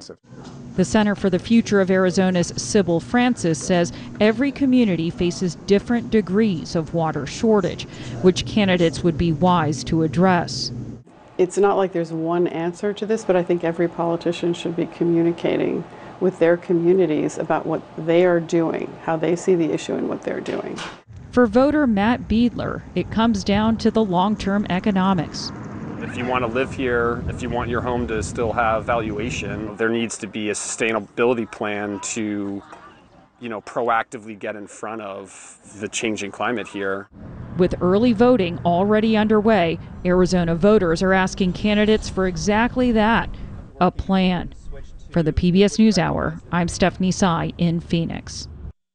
expensive. The Center for the Future of Arizona's Sybil Francis says every community faces different degrees of water shortage, which candidates would be wise to address. It's not like there's one answer to this, but I think every politician should be communicating with their communities about what they are doing, how they see the issue and what they're doing. For voter Matt Beedler, it comes down to the long-term economics. If you want to live here, if you want your home to still have valuation, there needs to be a sustainability plan to, proactively get in front of the changing climate here. With early voting already underway, Arizona voters are asking candidates for exactly that, a plan. For the PBS NewsHour, I'm Stephanie Tsai in Phoenix.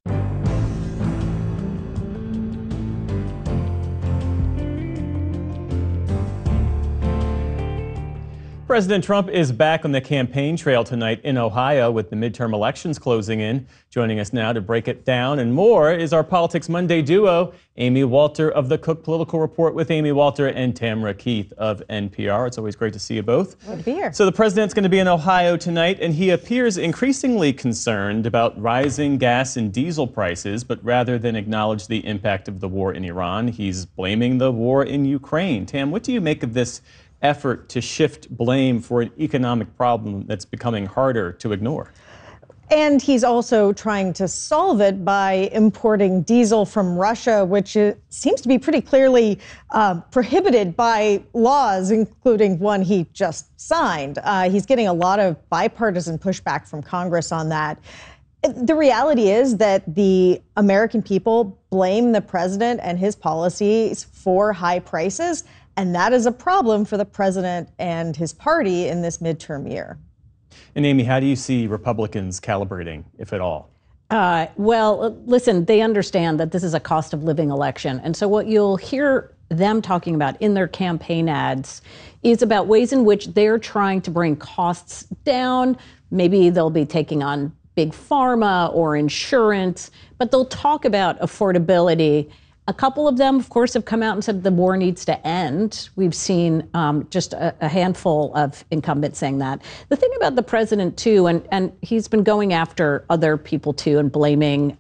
President Trump is back on the campaign trail tonight in Ohio with the midterm elections closing in. Joining us now to break it down and more is our Politics Monday duo, Amy Walter of the Cook Political Report with Amy Walter and Tamara Keith of NPR. It's always great to see you both. Good to be here. So the president's going to be in Ohio tonight, and he appears increasingly concerned about rising gas and diesel prices, but rather than acknowledge the impact of the war in Iran, he's blaming the war in Ukraine. Tam, what do you make of this effort to shift blame for an economic problem that's becoming harder to ignore? And he's also trying to solve it by importing diesel from Russia, which seems to be pretty clearly prohibited by laws, including one he just signed. He's getting a lot of bipartisan pushback from Congress on that. The reality is that the American people blame the president and his policies for high prices, and that is a problem for the president and his party in this midterm year. And Amy, how do you see Republicans calibrating, if at all? Well, listen, they understand that this is a cost of living election. And so what you'll hear them talking about in their campaign ads is about ways in which they're trying to bring costs down. Maybe they'll be taking on big pharma or insurance, but they'll talk about affordability. A couple of them, of course, have come out and said the war needs to end. We've seen just a handful of incumbents saying that. The thing about the president, too, and he's been going after other people, too, and blaming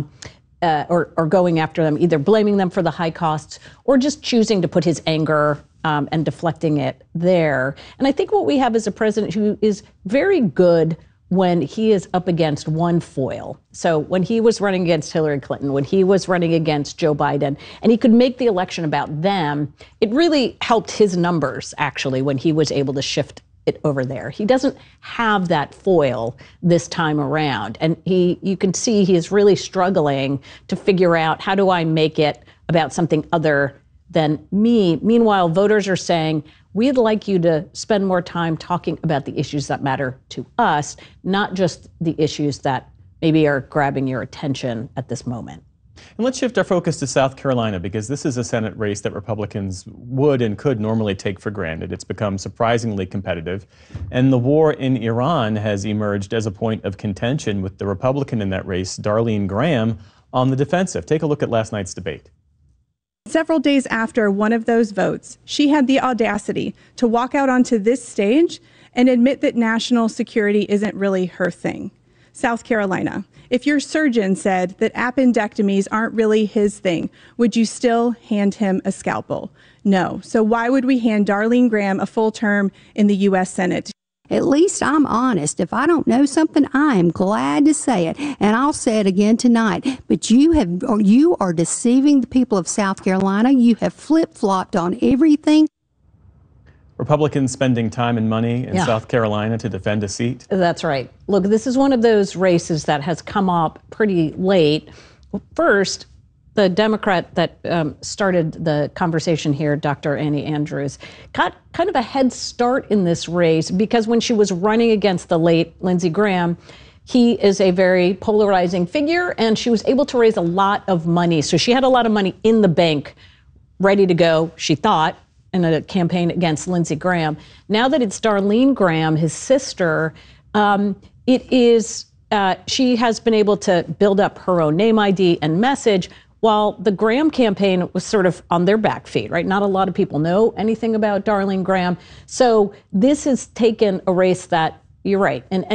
or going after them, either blaming them for the high costs or just choosing to put his anger and deflecting it there. And I think what we have is a president who is very good when he is up against one foil. So when he was running against Hillary Clinton, when he was running against Joe Biden, and he could make the election about them, it really helped his numbers, actually, when he was able to shift it over there. He doesn't have that foil this time around. And you can see he is really struggling to figure out, how do I make it about something other than me? Meanwhile, voters are saying, we'd like you to spend more time talking about the issues that matter to us, not just the issues that maybe are grabbing your attention at this moment. And let's shift our focus to South Carolina, because this is a Senate race that Republicans would and could normally take for granted. It's become surprisingly competitive. And the war in Iran has emerged as a point of contention, with the Republican in that race, Darlene Graham, on the defensive. Take a look at last night's debate. Several days after one of those votes, she had the audacity to walk out onto this stage and admit that national security isn't really her thing. South Carolina, if your surgeon said that appendectomies aren't really his thing, would you still hand him a scalpel? No. So why would we hand Darlene Graham a full term in the U.S. Senate? At least I'm honest. If I don't know something, I am glad to say it. And I'll say it again tonight. But you are deceiving the people of South Carolina. You have flip-flopped on everything. Republicans spending time and money in South Carolina to defend a seat? That's right. Look, this is one of those races that has come up pretty late. First, the Democrat that started the conversation here, Dr. Annie Andrews, got kind of a head start in this race because when she was running against the late Lindsey Graham, he is a very polarizing figure, and she was able to raise a lot of money. So she had a lot of money in the bank ready to go, she thought, in a campaign against Lindsey Graham. Now that it's Darlene Graham, his sister, she has been able to build up her own name ID and message, while the Graham campaign was sort of on their back feet, right? Not a lot of people know anything about Darlene Graham. So this has taken a race that, you're right, and